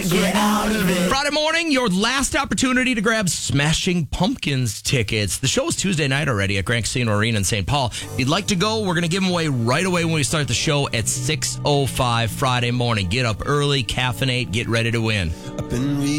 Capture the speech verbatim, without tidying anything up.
get out of it. Friday morning, your last opportunity to grab Smashing Pumpkins tickets. The show is Tuesday night already at Grand Casino Arena in Saint Paul. If you'd like to go, we're going to give them away right away when we start the show at six oh five Friday morning. Get up early, caffeinate, get ready to win.